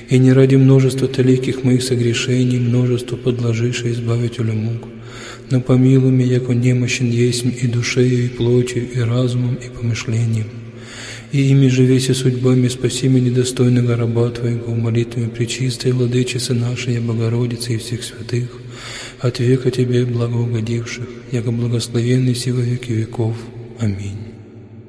и не ради множества таликих моих согрешений, множество подложишь, избавителю мук, но помилуй меня, яко немощен есмь и душею, и плотью, и разумом, и помышлением. И ими же веси судьбами спаси меня недостойного раба Твоего, молитвами пречистой Владычицы нашей, Богородицы и всех святых, от века Тебе благоугодивших, яко благословенный си во веки веков. Аминь.